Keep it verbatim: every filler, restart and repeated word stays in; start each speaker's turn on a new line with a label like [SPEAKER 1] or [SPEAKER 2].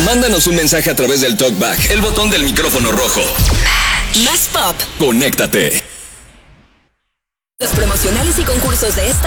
[SPEAKER 1] Mándanos un mensaje a través del TalkBack, el botón del micrófono rojo.
[SPEAKER 2] Más pop.
[SPEAKER 1] Conéctate.
[SPEAKER 2] Los promocionales y concursos de esta